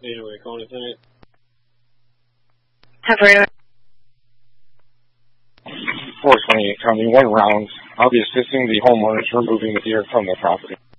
Anyway, calling tonight. Operator. 428 County, 1 round. I'll be assisting the homeowners removing the deer from the property.